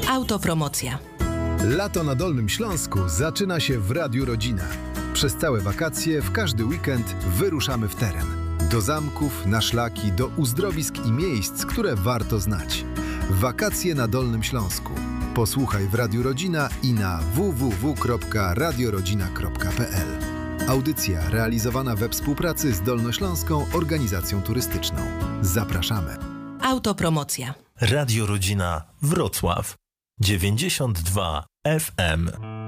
Autopromocja. Lato na Dolnym Śląsku zaczyna się w Radiu Rodzina. Przez całe wakacje, w każdy weekend wyruszamy w teren. Do zamków, na szlaki, do uzdrowisk i miejsc, które warto znać. Wakacje na Dolnym Śląsku. Posłuchaj w Radiu Rodzina i na www.radiorodzina.pl. Audycja realizowana we współpracy z Dolnośląską Organizacją Turystyczną. Zapraszamy. Autopromocja. Radio Rodzina Wrocław 92 FM.